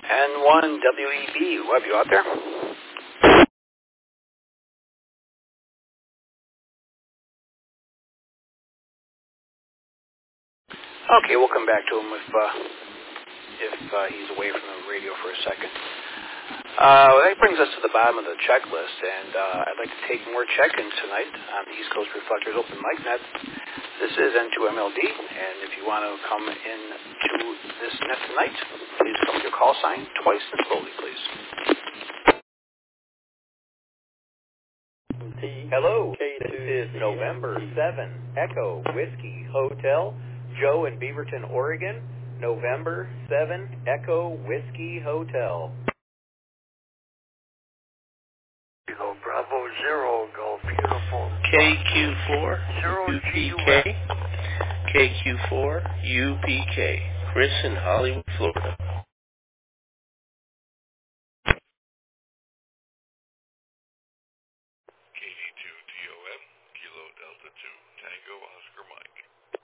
N1WEB. Web, you out there? Okay, we'll come back to him if he's away from the radio for a second. That brings us to the bottom of the checklist, and I'd like to take more check-ins tonight on the East Coast Reflectors Open Mic Net. This is N2MLD, and if you want to come in to this net tonight, please come with your call sign twice and slowly, please. Hello, this is November 7, Echo Whiskey Hotel, Joe in Beaverton, Oregon. November 7, Echo Whiskey Hotel. Kilo Bravo 0, Golf Uniform. KQ4 UPK. KQ4 UPK. Chris in Hollywood, Florida. KD2 TOM, Kilo Delta 2, Tango Oscar Mike.